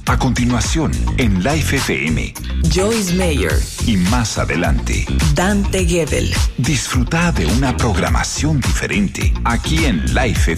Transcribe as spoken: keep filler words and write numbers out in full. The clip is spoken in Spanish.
A continuación, en Life F M, Joyce Meyer. Y más adelante, Dante Gebel. Disfruta de una programación diferente aquí en Life F M.